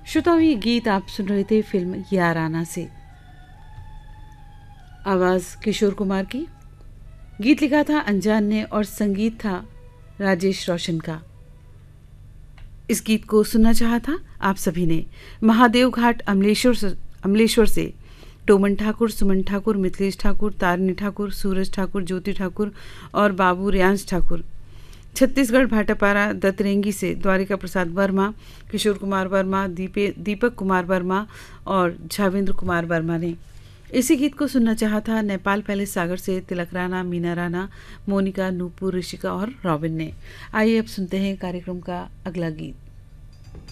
श्रोताओं, ये गीत आप सुन रहे थे फिल्म याराना से। आवाज़ किशोर कुमार की। गीत लिखा था अनजान ने और संगीत था राजेश रोशन का। इस गीत को सुनना चाहा था आप सभी ने। महादेव घाट अमलेश्वर से टोमन ठाकुर, सुमन ठाकुर, मिथिलेश ठाकुर, तारिणी ठाकुर, सूरज ठाकुर, ज्योति ठाकुर और बाबू रियांश ठाकुर। छत्तीसगढ़ भाटापारा दतरेंगी से द्वारिका प्रसाद वर्मा, किशोर कुमार वर्मा, दीपक कुमार वर्मा और झावेंद्र कुमार वर्मा ने इसी गीत को सुनना चाहा था। नेपाल पैलेस सागर से तिलक राणा, मीना राणा, मोनिका, नूपुर, ऋषिका और रॉबिन ने। आइए अब सुनते हैं कार्यक्रम का अगला गीत।